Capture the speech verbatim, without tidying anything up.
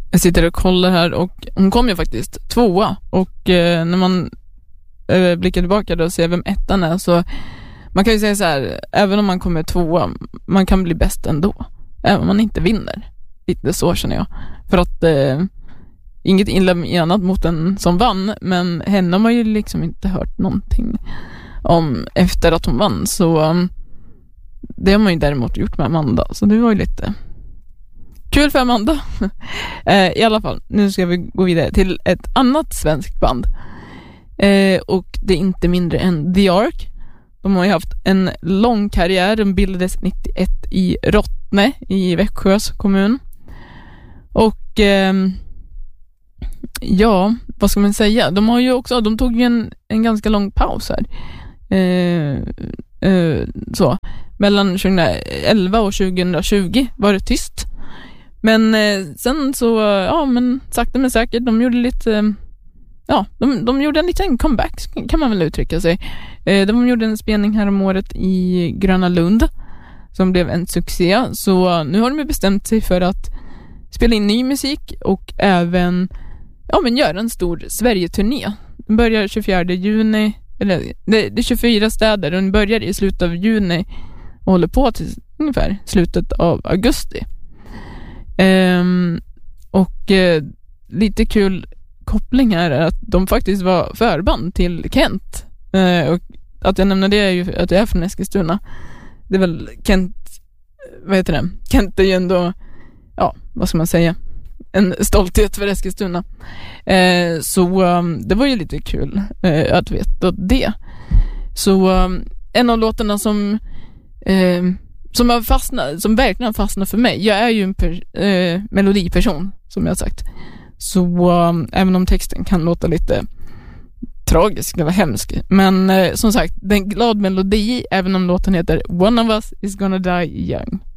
Jag sitter och kollar här och hon kom ju faktiskt tvåa. Och eh, när man eh, blickar tillbaka då och ser vem ettan är, så man kan ju säga så här, även om man kommer tvåa, man kan bli bäst ändå. Även om man inte vinner. Lite så känner jag. För att eh, inget inlämnat mot en som vann, men henne har man ju liksom inte hört någonting om efter att hon vann. Så um, det har man ju däremot gjort med Amanda. Så det var ju lite kul för Amanda. eh, I alla fall, nu ska vi gå vidare till ett annat svenskt band. Eh, och det är inte mindre än The Ark. De har ju haft en lång karriär. De bildades nittioett i Rottne i Växjös kommun. Och eh, ja, vad ska man säga? De har ju också, de tog ju en, en ganska lång paus här. Eh, eh, så. Mellan tjugoelva och tjugohundratjugo var det tyst. Men eh, sen så, ja men sakta men säkert, de gjorde lite, eh, ja, de, de gjorde en liten comeback kan man väl uttrycka sig. Eh, de gjorde en spelning här om året i Gröna Lund som blev en succé. Så nu har de bestämt sig för att spela in ny musik och även ja, men göra en stor Sverige-turné. Den börjar tjugofjärde juni, eller det, det är tjugofyra städer, och den börjar i slutet av juni och håller på till ungefär slutet av augusti. Ehm, och eh, lite kul koppling här är att de faktiskt var förband till Kent. Ehm, och att jag nämner det är ju att jag är från Eskilstuna. Det är väl Kent, vad heter det? Kent är ju ändå, ja, vad ska man säga? En stolthet för Eskilstuna. Ehm, så um, det var ju lite kul uh, att veta det. Så um, en av låtarna som eh, som har fastnat, som verkligen har fastnat för mig. Jag är ju en per, eh, melodiperson, som jag har sagt. Så um, även om texten kan låta lite tragisk eller hemsk, men eh, som sagt, det är en glad melodi, även om låten heter One of Us is gonna die young.